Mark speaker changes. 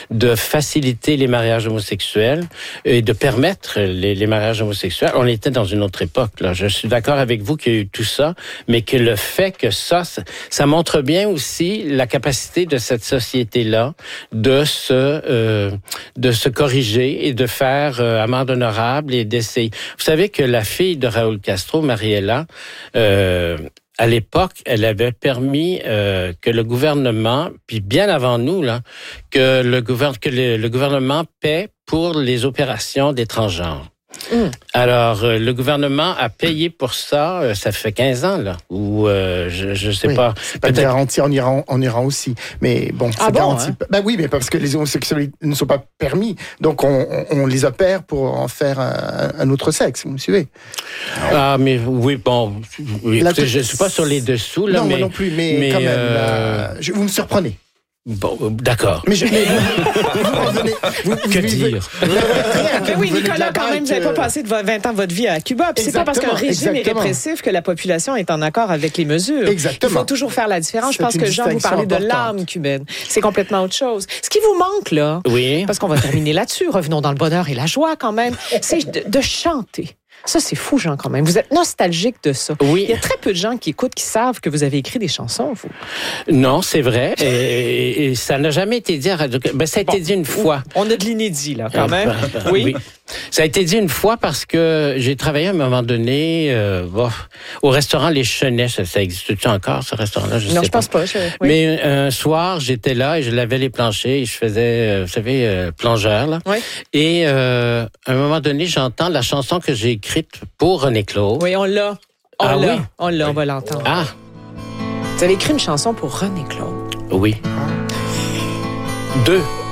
Speaker 1: de faciliter les mariages homosexuels et de permettre les mariages homosexuels. On était dans une autre époque, là. Je suis d'accord avec vous qu'il y a eu tout ça, mais que le fait que ça montre bien aussi la capacité de cette société-là de se corriger et de faire amende honorable et d'essayer. Vous savez que la fille de Raúl Castro, Mariela, à l'époque, elle avait permis que le gouvernement, puis bien avant nous, là, que le gouvernement paie pour les opérations des transgenres. Alors, le gouvernement a payé pour ça, ça fait 15 ans, là, ou je sais pas.
Speaker 2: C'est pas garanti en Iran aussi. Mais bon, c'est garanti. Hein? Ben oui, mais parce que les homosexuels ne sont pas permis. Donc, on les opère pour en faire un autre sexe, vous me suivez?
Speaker 1: Ah, mais oui, bon. Écoutez, je suis pas sur les dessous, là,
Speaker 2: non,
Speaker 1: mais...
Speaker 2: moi non plus, mais quand même, vous me surprenez.
Speaker 1: Bon, d'accord.
Speaker 2: Mais vous
Speaker 1: que dire?
Speaker 3: Mais oui, Nicolas, quand même, vous n'avez pas passé 20 ans de votre vie à Cuba. Puis c'est pas parce qu'un régime est répressif que la population est en accord avec les mesures.
Speaker 2: Exactement.
Speaker 3: Il faut toujours faire la différence. Je pense que Jean, vous parlez de l'âme cubaine. C'est complètement autre chose. Ce qui vous manque, là, parce qu'on va terminer là-dessus, revenons dans le bonheur et la joie quand même, c'est de chanter. Ça, c'est fou, Jean, quand même. Vous êtes nostalgique de ça.
Speaker 1: Oui.
Speaker 3: Il y a très peu de gens qui écoutent, qui savent que vous avez écrit des chansons, vous.
Speaker 1: Non, c'est vrai. Et ça n'a jamais été dit à Radio... Ben, ça a été dit une fois.
Speaker 3: On a de l'inédit, là, quand même. Oui.
Speaker 1: Ça a été dit une fois parce que j'ai travaillé à un moment donné au restaurant Les Chenets. Ça existe-tu encore, ce restaurant-là?
Speaker 3: Non, je pense pas. Oui.
Speaker 1: Mais un soir, j'étais là et je lavais les planchers et je faisais, vous savez, plongeur, là.
Speaker 3: Oui.
Speaker 1: Et à un moment donné, j'entends la chanson que j'ai écrite pour René Claude.
Speaker 3: Oui, on l'a. On va l'entendre.
Speaker 1: Ah!
Speaker 3: Vous avez écrit une chanson pour René Claude.
Speaker 1: Oui. 2.